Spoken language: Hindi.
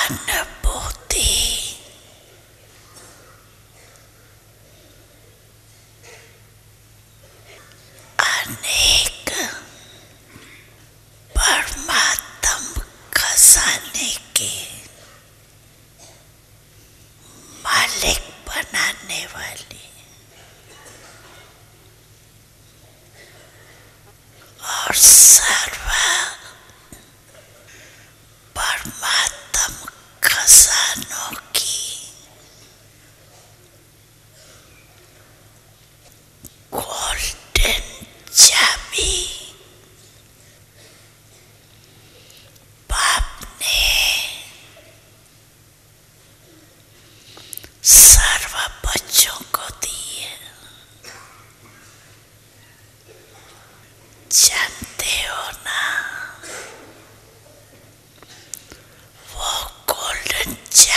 अनुभूति अनेक परमात्म खजाने के मालिक बनाने वाली और सर्व परमात्म खजानों की गोल्डन चाबी बाप ने सर्व बच्चों को दी है। जानते हो ना, वो गोल्डन